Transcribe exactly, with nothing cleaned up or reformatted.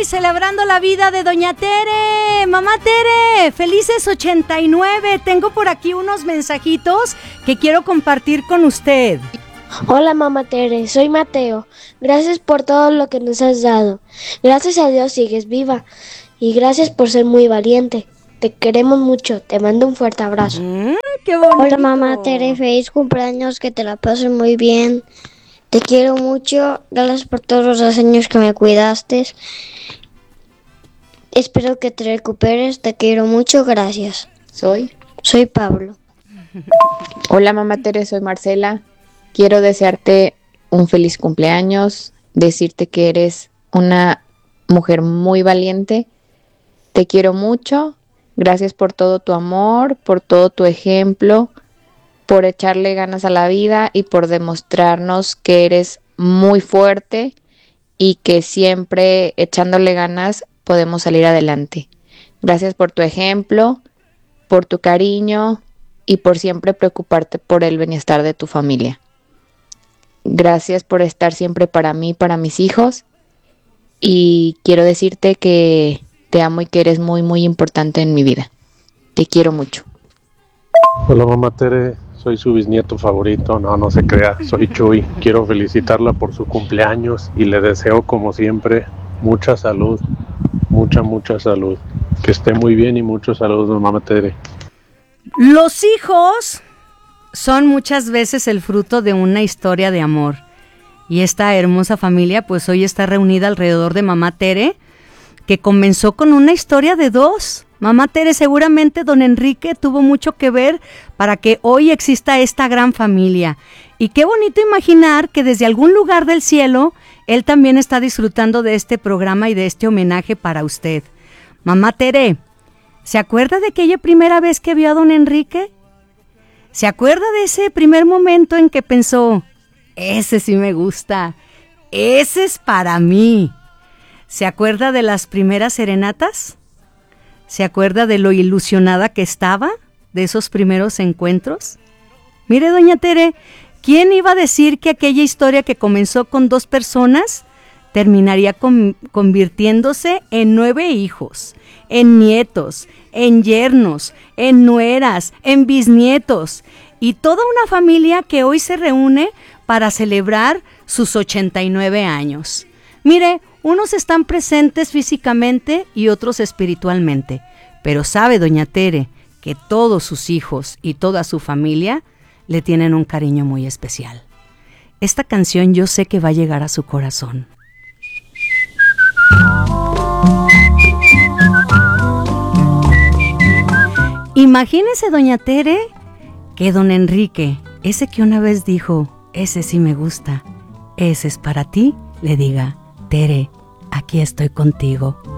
celebrando la vida de doña Tere. Mamá Tere, felices ochenta y nueve. Tengo por aquí unos mensajitos que quiero compartir con usted. Hola mamá Tere, soy Mateo. Gracias por todo lo que nos has dado. Gracias a Dios sigues viva. Y gracias por ser muy valiente. Te queremos mucho. Te mando un fuerte abrazo. Mm, ¡Qué bonito! Hola mamá Tere, feliz cumpleaños. Que te la pases muy bien. Te quiero mucho. Gracias por todos los años que me cuidaste. Espero que te recuperes. Te quiero mucho. Gracias. Soy. Soy Pablo. Hola mamá Tere, soy Marcela. Quiero desearte un feliz cumpleaños, decirte que eres una mujer muy valiente. Te quiero mucho. Gracias por todo tu amor, por todo tu ejemplo, por echarle ganas a la vida y por demostrarnos que eres muy fuerte y que siempre echándole ganas podemos salir adelante. Gracias por tu ejemplo, por tu cariño y por siempre preocuparte por el bienestar de tu familia. Gracias por estar siempre para mí, para mis hijos, y quiero decirte que te amo y que eres muy, muy importante en mi vida. Te quiero mucho. Hola mamá Tere, soy su bisnieto favorito. No, no se crea, soy Chuy. Quiero felicitarla por su cumpleaños y le deseo como siempre mucha salud, mucha, mucha salud. Que esté muy bien y mucho saludos mamá Tere. Los hijos son muchas veces el fruto de una historia de amor. Y esta hermosa familia pues hoy está reunida alrededor de mamá Tere, que comenzó con una historia de dos. Mamá Tere, seguramente don Enrique tuvo mucho que ver para que hoy exista esta gran familia. Y qué bonito imaginar que desde algún lugar del cielo, él también está disfrutando de este programa y de este homenaje para usted. Mamá Tere, ¿se acuerda de aquella primera vez que vio a don Enrique? ¿Se acuerda de ese primer momento en que pensó, ese sí me gusta, ese es para mí? ¿Se acuerda de las primeras serenatas? ¿Se acuerda de lo ilusionada que estaba de esos primeros encuentros? Mire, doña Tere, ¿quién iba a decir que aquella historia que comenzó con dos personas terminaría con, convirtiéndose en nueve hijos, en nietos, en yernos, en nueras, en bisnietos y toda una familia que hoy se reúne para celebrar sus ochenta y nueve años? Mire, unos están presentes físicamente y otros espiritualmente, pero sabe doña Tere que todos sus hijos y toda su familia le tienen un cariño muy especial. Esta canción yo sé que va a llegar a su corazón. Imagínese doña Tere que don Enrique, ese que una vez dijo, ese sí me gusta, ese es para ti, le diga, Tere, aquí estoy contigo.